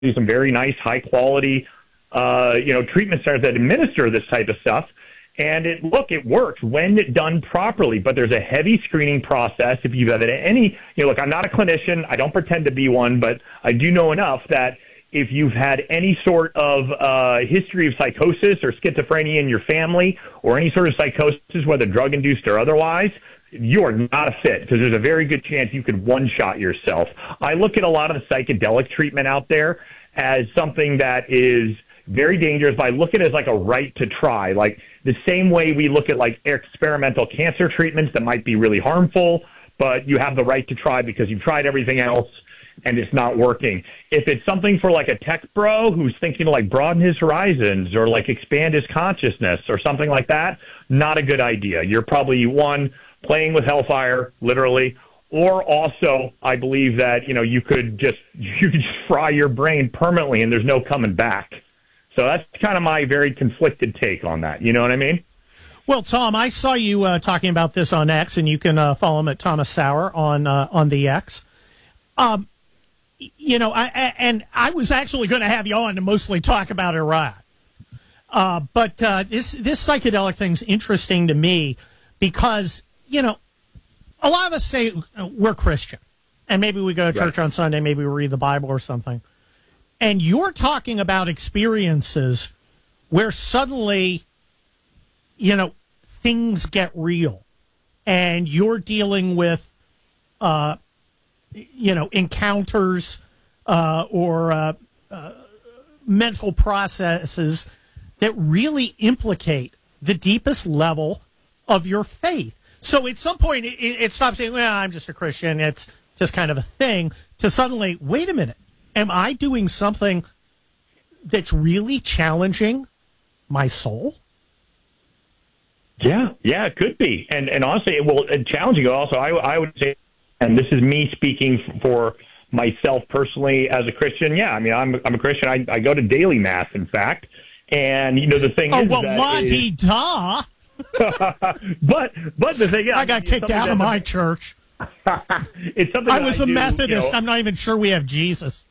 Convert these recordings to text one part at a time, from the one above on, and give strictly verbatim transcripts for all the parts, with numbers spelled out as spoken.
some very nice, high-quality, uh, you know, treatment centers that administer this type of stuff. And it, look, it works when done properly, but there's a heavy screening process. If you've had any, you know, look, I'm not a clinician. I don't pretend to be one, but I do know enough that if you've had any sort of uh, history of psychosis or schizophrenia in your family, or any sort of psychosis, whether drug-induced or otherwise, you are not a fit, because there's a very good chance you could one-shot yourself. I look at a lot of the psychedelic treatment out there as something that is very dangerous. But I look at it as like a right to try, like the same way we look at like experimental cancer treatments that might be really harmful, but you have the right to try because you've tried everything else and it's not working. If it's something for like a tech bro who's thinking to like broaden his horizons or like expand his consciousness or something like that, not a good idea. You're probably, one, playing with hellfire, literally, or also I believe that, you know, you could just, you could just fry your brain permanently and there's no coming back. So that's kind of my very conflicted take on that. You know what I mean? Well, Tom, I saw you uh, talking about this on X, and you can uh, follow him at Thomas Sauer on uh, on the X. Um, you know, I, I and I was actually going to have you on to mostly talk about Iraq, uh, but uh, this this psychedelic thing's interesting to me because, you know, a lot of us say we're Christian, and maybe we go to church right. on Sunday, maybe we read the Bible or something. And you're talking about experiences where suddenly, you know, things get real. And you're dealing with, uh, you know, encounters uh, or uh, uh, mental processes that really implicate the deepest level of your faith. So at some point, it, it stops saying, well, I'm just a Christian. It's just kind of a thing, to suddenly, wait a minute. Am I doing something that's really challenging my soul? Yeah, yeah, it could be. And and honestly, well, challenging also, I, I would say, and this is me speaking for myself personally as a Christian. Yeah, I mean, I'm, I'm a Christian. I, I go to daily mass, in fact. And, you know, the thing oh, is well, that la-dee-da. but, but the thing is, I got kicked out of my church. It's something I was I a do, Methodist. You know, I'm not even sure we have Jesus.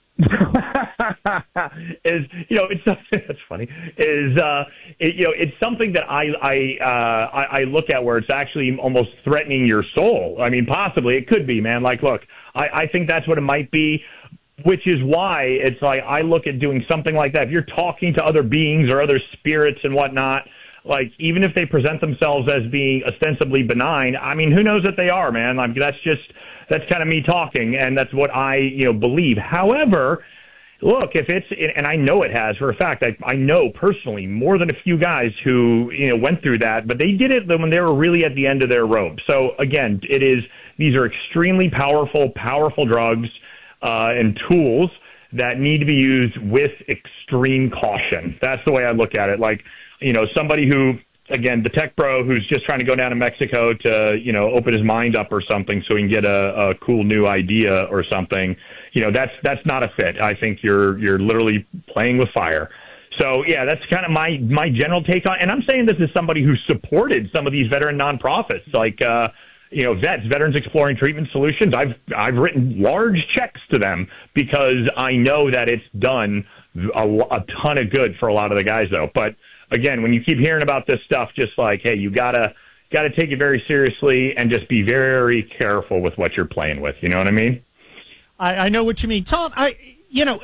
is you know it's that's funny is uh it, you know it's something that I I, uh, I I look at where it's actually almost threatening your soul. I mean, possibly it could be, man. Like, look, I, I think that's what it might be, which is why it's like I look at doing something like that. If you're talking to other beings or other spirits and whatnot, like even if they present themselves as being ostensibly benign, I mean, who knows that they are, man? Like that's just. That's kind of me talking, and that's what I, you know, believe. However, look, if it's, and I know it has for a fact, I, I know personally more than a few guys who, you know, went through that, but they did it when they were really at the end of their rope. So again, it is, these are extremely powerful, powerful drugs uh, and tools that need to be used with extreme caution. That's the way I look at it. Like, you know, somebody who, again, the tech bro who's just trying to go down to Mexico to, you know, open his mind up or something so he can get a, a cool new idea or something, you know, that's that's not a fit. I think you're you're literally playing with fire. So, yeah, that's kind of my, my general take on it. And I'm saying this as somebody who supported some of these veteran nonprofits, like, uh, you know, vets, Veterans Exploring Treatment Solutions. I've I've written large checks to them because I know that it's done a, a ton of good for a lot of the guys, though. But again, when you keep hearing about this stuff, just like, hey, you gotta gotta take it very seriously and just be very careful with what you're playing with. You know what I mean? I, I know what you mean, Tom. I, you know,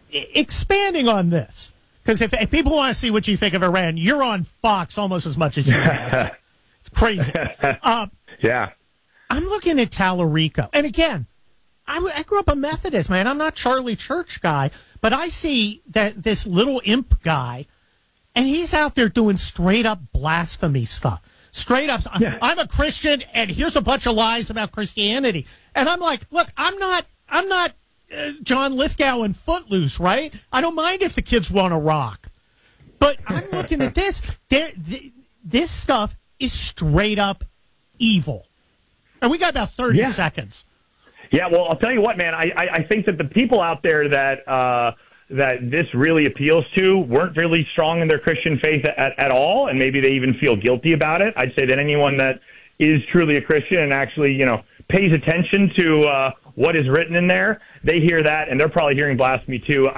expanding on this, because if, if people want to see what you think of Iran, you're on Fox almost as much as you are. It's crazy. Uh, yeah, I'm looking at Tallarico, and again, I, I grew up a Methodist, man. I'm not Charlie Church guy, but I see that this little imp guy. And he's out there doing straight up blasphemy stuff. Straight up, yeah. I'm a Christian, and here's a bunch of lies about Christianity. And I'm like, look, I'm not, I'm not uh, John Lithgow in Footloose, right? I don't mind if the kids want to rock, but I'm looking at this. There, th- this stuff is straight up evil. And we got about thirty yeah. seconds. Yeah, well, I'll tell you what, man. I, I, I think that the people out there that. Uh, that this really appeals to weren't really strong in their Christian faith at, at all, and maybe they even feel guilty about it. I'd say that anyone that is truly a Christian and actually, you know, pays attention to uh, what is written in there, they hear that and they're probably hearing blasphemy too.